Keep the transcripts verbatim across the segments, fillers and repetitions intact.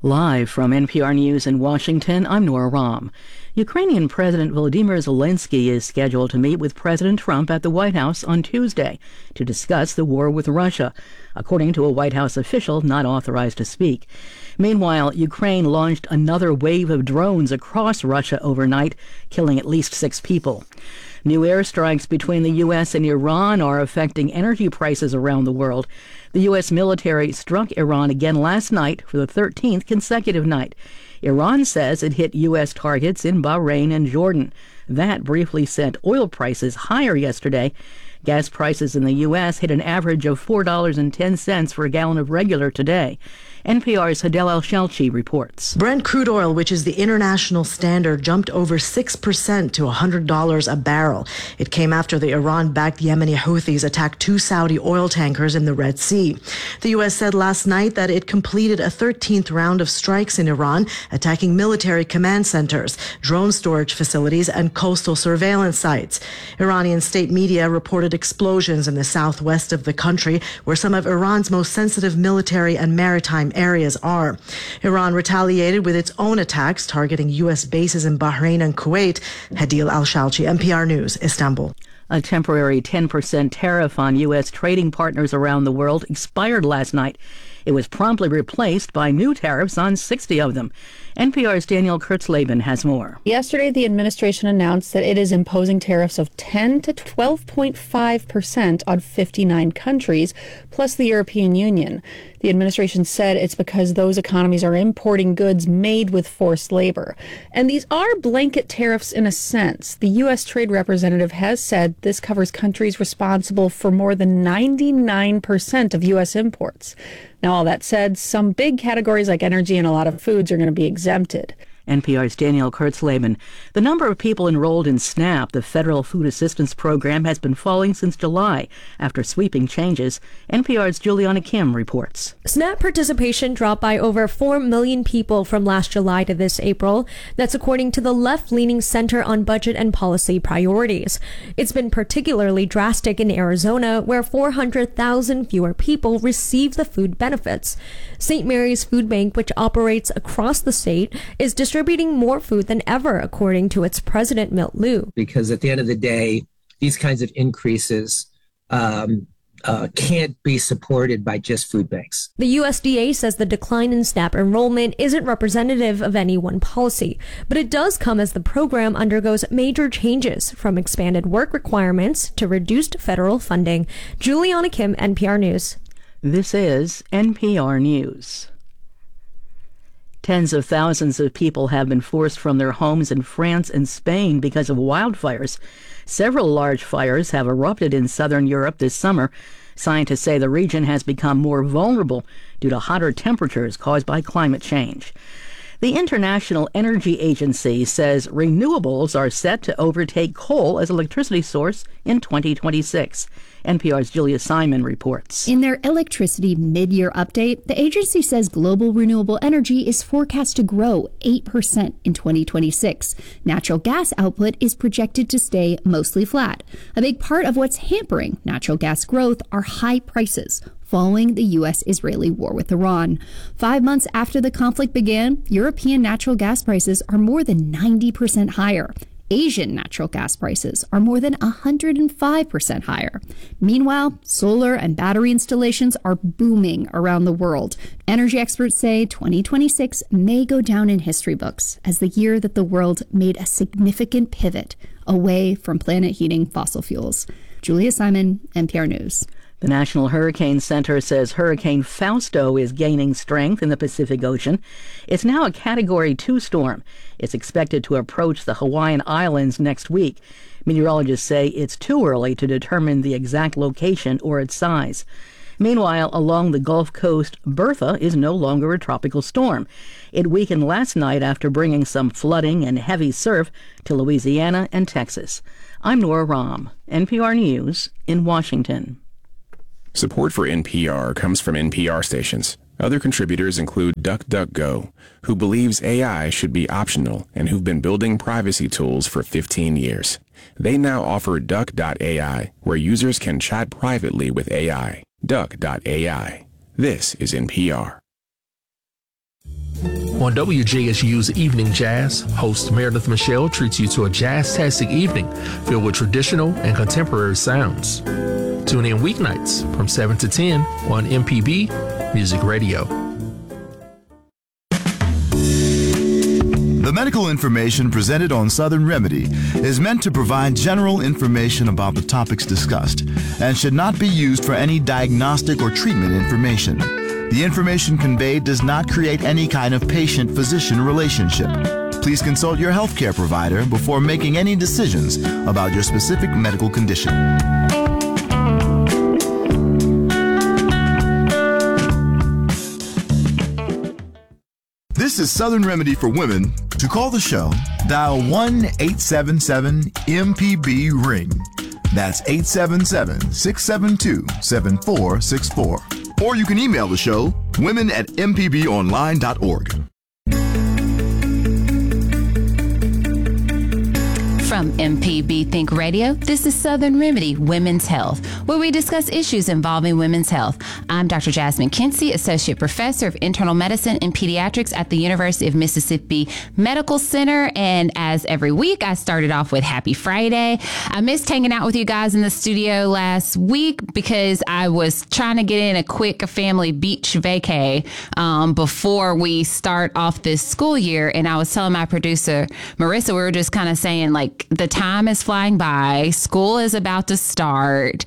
Live from N P R News in Washington, I'm Nora Rahm. Ukrainian President Volodymyr Zelensky is scheduled to meet with President Trump at the White House on Tuesday to discuss the war with Russia, according to a White House official not authorized to speak. Meanwhile, Ukraine launched another wave of drones across Russia overnight, killing at least six people. New airstrikes between the U S and Iran are affecting energy prices around the world. The U S military struck Iran again last night for the thirteenth consecutive night. Iran says it hit U S targets in Bahrain and Jordan. That briefly sent oil prices higher yesterday. Gas prices in the U S hit an average of four dollars and ten cents for a gallon of regular today. N P R's Hadel Al-Shalchi reports. Brent crude oil, which is the international standard, jumped over six percent to one hundred dollars a barrel. It came after the Iran-backed Yemeni Houthis attacked two Saudi oil tankers in the Red Sea. The U S said last night that it completed a thirteenth round of strikes in Iran, attacking military command centers, drone storage facilities, and coastal surveillance sites. Iranian state media reported explosions in the southwest of the country, where some of Iran's most sensitive military and maritime areas are. Iran retaliated with its own attacks targeting U S bases in Bahrain and Kuwait. Hadel Al-Shalchi, N P R News, Istanbul. A temporary ten percent tariff on U S trading partners around the world expired last night. It was promptly replaced by new tariffs on sixty of them. N P R's Daniel Kurtzleben has more. Yesterday, the administration announced that it is imposing tariffs of ten to twelve point five percent on fifty-nine countries, plus the European Union. The administration said it's because those economies are importing goods made with forced labor. And these are blanket tariffs in a sense. The U S trade representative has said this covers countries responsible for more than ninety-nine percent of U S imports. Now, all that said, some big categories like energy and a lot of foods are going to be exempted. N P R's Daniel Kurtzleben. The number of people enrolled in SNAP, the Federal Food Assistance Program, has been falling since July after sweeping changes. N P R's Juliana Kim reports. SNAP participation dropped by over four million people from last July to this April. That's according to the left-leaning Center on Budget and Policy Priorities. It's been particularly drastic in Arizona, where four hundred thousand fewer people receive the food benefits. Saint Mary's Food Bank, which operates across the state, is distributing distributing more food than ever, according to its president, Milt Liu. Because at the end of the day, these kinds of increases um, uh, can't be supported by just food banks. The U S D A says the decline in SNAP enrollment isn't representative of any one policy, but it does come as the program undergoes major changes, from expanded work requirements to reduced federal funding. Juliana Kim, N P R News. This is N P R News. Tens of thousands of people have been forced from their homes in France and Spain because of wildfires. Several large fires have erupted in southern Europe this summer. Scientists say the region has become more vulnerable due to hotter temperatures caused by climate change. The International Energy Agency says renewables are set to overtake coal as electricity source in twenty twenty-six. N P R's Julia Simon reports. In their electricity mid-year update, the agency says global renewable energy is forecast to grow eight percent in twenty twenty-six. Natural gas output is projected to stay mostly flat. A big part of what's hampering natural gas growth are high prices following the U S Israeli war with Iran. Five months after the conflict began, European natural gas prices are more than ninety percent higher. Asian natural gas prices are more than one hundred five percent higher. Meanwhile, solar and battery installations are booming around the world. Energy experts say twenty twenty-six may go down in history books as the year that the world made a significant pivot away from planet-heating fossil fuels. Julia Simon, N P R News. The National Hurricane Center says Hurricane Fausto is gaining strength in the Pacific Ocean. It's now a Category two storm. It's expected to approach the Hawaiian Islands next week. Meteorologists say it's too early to determine the exact location or its size. Meanwhile, along the Gulf Coast, Bertha is no longer a tropical storm. It weakened last night after bringing some flooding and heavy surf to Louisiana and Texas. I'm Nora Rahm, N P R News in Washington. Support for N P R comes from N P R stations. Other contributors include DuckDuckGo, who believes A I should be optional and who've been building privacy tools for fifteen years. They now offer Duck dot A I, where users can chat privately with A I. Duck dot A I. This is N P R. On W J S U's Evening Jazz, host Meredith Michelle treats you to a jazz-tastic evening filled with traditional and contemporary sounds. Tune in weeknights from seven to ten on M P B Music Radio. The medical information presented on Southern Remedy is meant to provide general information about the topics discussed and should not be used for any diagnostic or treatment information. The information conveyed does not create any kind of patient-physician relationship. Please consult your healthcare provider before making any decisions about your specific medical condition. This is Southern Remedy for Women. To call the show, dial one eight seven seven M P B ring. That's eight seven seven, six seven two, seven four six four. Or you can email the show, women at m p b online dot org. From M P B Think Radio, this is Southern Remedy Women's Health, where we discuss issues involving women's health. I'm Doctor Jasmine Kinsey, Associate Professor of Internal Medicine and Pediatrics at the University of Mississippi Medical Center. And as every week, I started off with Happy Friday. I missed hanging out with you guys in the studio last week because I was trying to get in a quick family beach vacay um, before we start off this school year. And I was telling my producer, Marissa, we were just kind of saying, like, the time is flying by. School is about to start.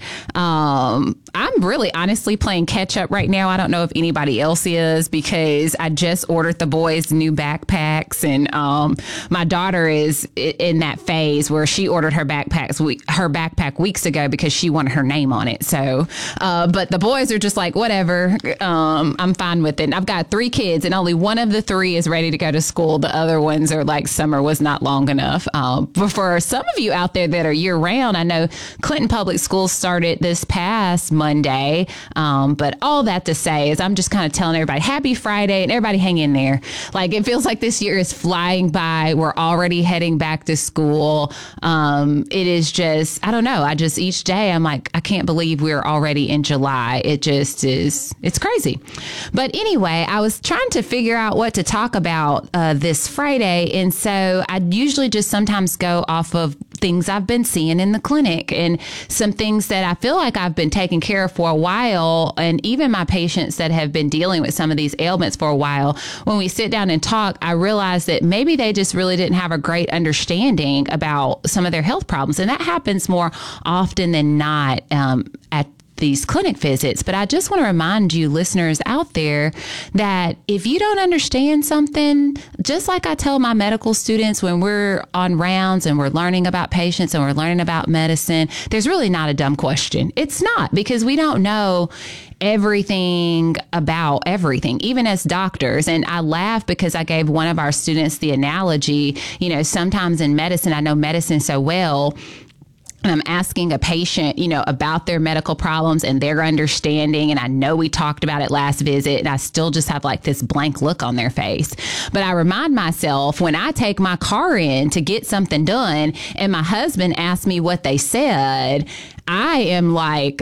Um, I'm really honestly playing catch up right now. I don't know if anybody else is because I just ordered the boys new backpacks, and um, my daughter is in that phase where she ordered her backpacks, her backpack weeks ago because she wanted her name on it. So, uh, but the boys are just like, whatever. Um, I'm fine with it. And I've got three kids, and only one of the three is ready to go to school. The other ones are like, summer was not long enough. Um, for some of you out there that are year round, I know Clinton Public Schools started this past Monday. Um, but all that to say is I'm just kind of telling everybody happy Friday, and everybody hang in there. Like, it feels like this year is flying by. We're already heading back to school. Um, it is just, I don't know. I just, each day I'm like, I can't believe we're already in July. It just is, it's crazy. But anyway, I was trying to figure out what to talk about uh, this Friday. And so I usually just sometimes go off of things I've been seeing in the clinic and some things that I feel like I've been taking care of for a while. And even my patients that have been dealing with some of these ailments for a while, when we sit down and talk, I realize that maybe they just really didn't have a great understanding about some of their health problems. And that happens more often than not um, at these clinic visits. But I just want to remind you listeners out there that if you don't understand something, just like I tell my medical students when we're on rounds and we're learning about patients and we're learning about medicine, there's really not a dumb question. It's not, because we don't know everything about everything, even as doctors. And I laugh because I gave one of our students the analogy, you know, sometimes in medicine, I know medicine so well, and I'm asking a patient, you know, about their medical problems and their understanding. And I know we talked about it last visit, and I still just have like this blank look on their face. But I remind myself when I take my car in to get something done and my husband asks me what they said, I am like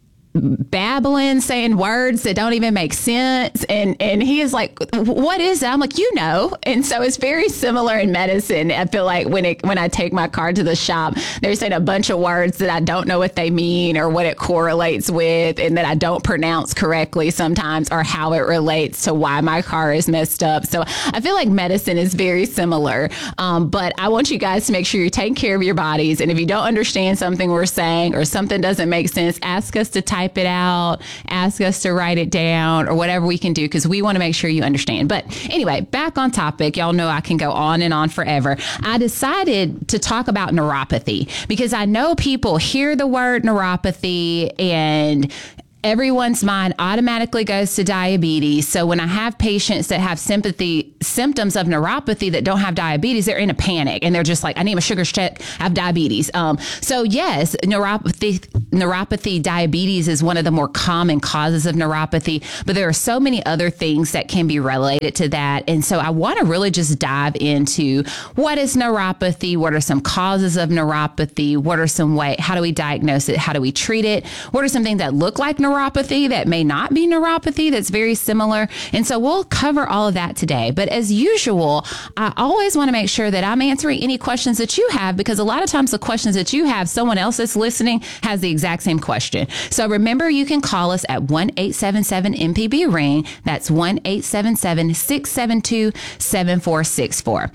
babbling, saying words that don't even make sense. And and he is like, what is that? I'm like, you know. And so it's very similar in medicine. I feel like when it when I take my car to the shop, they're saying a bunch of words that I don't know what they mean or what it correlates with, and that I don't pronounce correctly sometimes, or how it relates to why my car is messed up. So I feel like medicine is very similar. Um, but I want you guys to make sure you're taking care of your bodies. And if you don't understand something we're saying or something doesn't make sense, ask us to type it out, ask us to write it down, or whatever we can do, because we want to make sure you understand. But anyway, back on topic. Y'all know I can go on and on forever. I decided to talk about neuropathy because I know people hear the word neuropathy and everyone's mind automatically goes to diabetes. So when I have patients that have sympathy symptoms of neuropathy that don't have diabetes, they're in a panic and they're just like, I need my sugars checked, I have diabetes. Um, so yes, neuropathy, neuropathy, diabetes is one of the more common causes of neuropathy, but there are so many other things that can be related to that. And so I want to really just dive into what is neuropathy, what are some causes of neuropathy, what are some ways, how do we diagnose it, how do we treat it, what are some things that look like neuropathy, neuropathy that may not be neuropathy that's very similar. And so we'll cover all of that today. But as usual, I always want to make sure that I'm answering any questions that you have, because a lot of times the questions that you have, someone else that's listening has the exact same question. So remember, you can call us at one eight seven seven M P B ring. That's one eight seven seven, six seven two, seven four six four.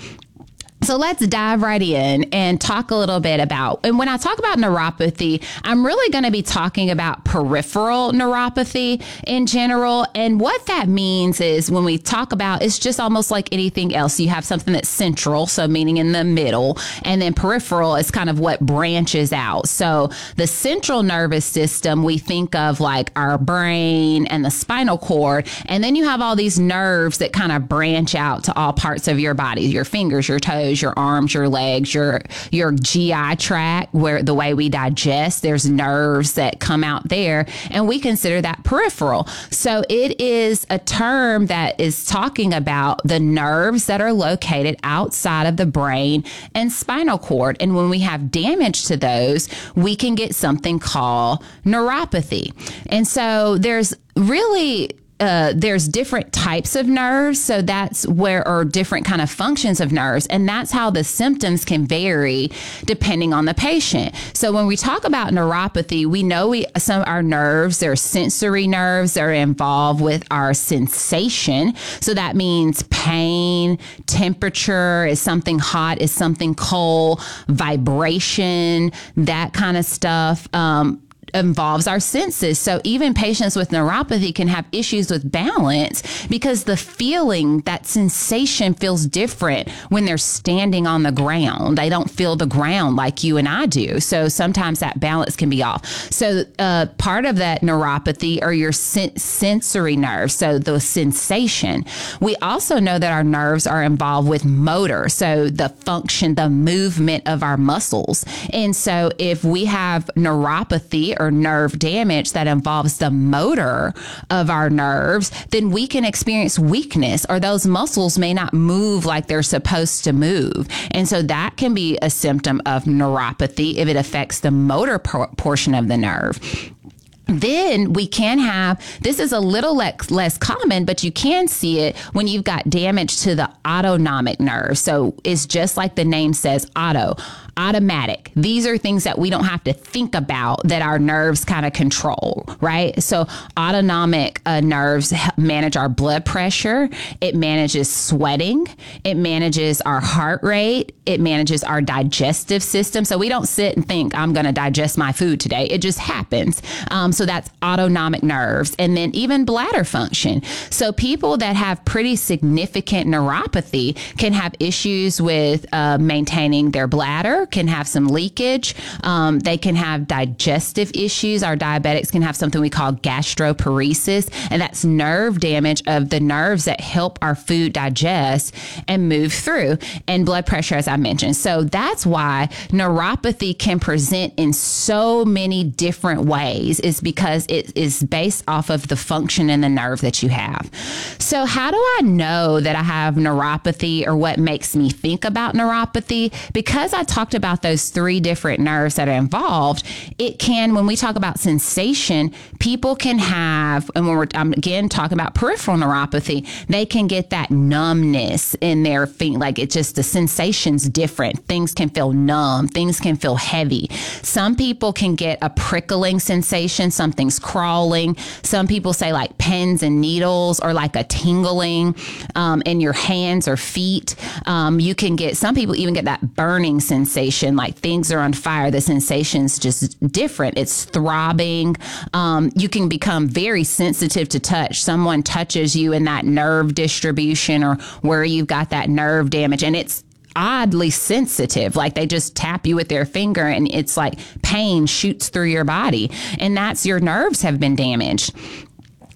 So let's dive right in and talk a little bit about, and when I talk about neuropathy, I'm really going to be talking about peripheral neuropathy in general. And what that means is, when we talk about, it's just almost like anything else. You have something that's central, so meaning in the middle, and then peripheral is kind of what branches out. So the central nervous system, we think of like our brain and the spinal cord, and then you have all these nerves that kind of branch out to all parts of your body, your fingers, your toes, your arms, your legs, your your G I tract, where the way we digest, there's nerves that come out there, and we consider that peripheral. So it is a term that is talking about the nerves that are located outside of the brain and spinal cord. And when we have damage to those, we can get something called neuropathy. And so there's really Uh, there's different types of nerves. So that's where, or different kind of functions of nerves. And that's how the symptoms can vary depending on the patient. So when we talk about neuropathy, we know we, some of our nerves, there are sensory nerves that are involved with our sensation. So that means pain, temperature, is something hot, is something cold, vibration, that kind of stuff. Um, involves our senses. So even patients with neuropathy can have issues with balance, because the feeling, that sensation feels different when they're standing on the ground. They don't feel the ground like you and I do. So sometimes that balance can be off. So uh, part of that neuropathy are your sen- sensory nerves. So the sensation. We also know that our nerves are involved with motor. So the function, the movement of our muscles. And so if we have neuropathy or nerve damage that involves the motor of our nerves, then we can experience weakness, or those muscles may not move like they're supposed to move. And so that can be a symptom of neuropathy if it affects the motor por- portion of the nerve. Then we can have, this is a little less, less common, but you can see it when you've got damage to the autonomic nerve. So it's just like the name says, auto. Automatic. These are things that we don't have to think about, that our nerves kind of control, right? So autonomic uh, nerves manage our blood pressure. It manages sweating. It manages our heart rate. It manages our digestive system. So we don't sit and think, I'm going to digest my food today. It just happens. Um, so that's autonomic nerves. And then even bladder function. So people that have pretty significant neuropathy can have issues with uh, maintaining their bladder, can have some leakage. Um, they can have digestive issues. Our diabetics can have something we call gastroparesis, and that's nerve damage of the nerves that help our food digest and move through, and blood pressure, as I mentioned. So that's why neuropathy can present in so many different ways, is because it is based off of the function in the nerve that you have. So how do I know that I have neuropathy, or what makes me think about neuropathy? Because I talked about those three different nerves that are involved, it can, when we talk about sensation, people can have, and when we're I'm again talking about peripheral neuropathy, they can get that numbness in their feet. Like, it's just, the sensation's different. Things can feel numb. Things can feel heavy. Some people can get a prickling sensation. Something's crawling. Some people say like pins and needles, or like a tingling um, in your hands or feet. Um, you can get, some people even get that burning sensation, like things are on fire. The sensation's just different. It's throbbing. Um, you can become very sensitive to touch. Someone touches you in that nerve distribution, or where you've got that nerve damage, and it's oddly sensitive. Like, they just tap you with their finger, and it's like pain shoots through your body, and that's your nerves have been damaged.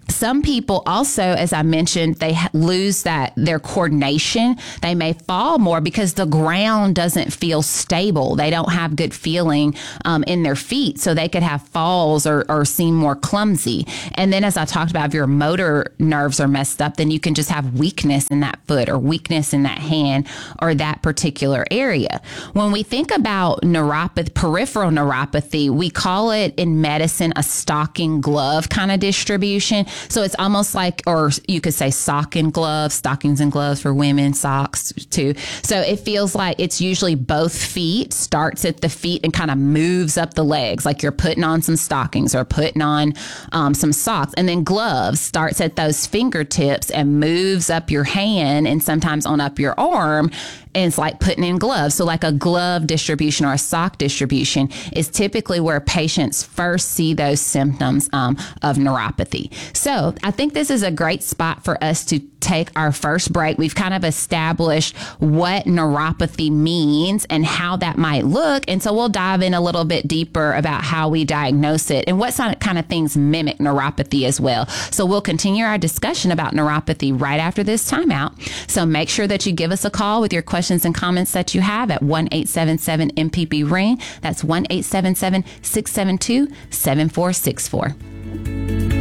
Some people also, as I mentioned, they ha- lose that their coordination. They may fall more because the ground doesn't feel stable. They don't have good feeling um, in their feet, so they could have falls or, or seem more clumsy. And then, as I talked about, if your motor nerves are messed up, then you can just have weakness in that foot or weakness in that hand or that particular area. When we think about neuropathy, peripheral neuropathy, we call it in medicine a stocking glove kind of distribution. So it's almost like, or you could say sock and gloves, stockings and gloves for women, socks too. So it feels like it's usually both feet, starts at the feet and kind of moves up the legs, like you're putting on some stockings or putting on um, some socks. And then gloves starts at those fingertips and moves up your hand and sometimes on up your arm. And it's like putting in gloves. So like a glove distribution or a sock distribution is typically where patients first see those symptoms um, of neuropathy. So I think this is a great spot for us to take our first break. We've kind of established what neuropathy means and how that might look. And so we'll dive in a little bit deeper about how we diagnose it and what kind of things mimic neuropathy as well. So we'll continue our discussion about neuropathy right after this timeout. So make sure that you give us a call with your questions and comments that you have at one eight seven seven M P B ring. That's one eight seven seven, six seven two, seven four six four.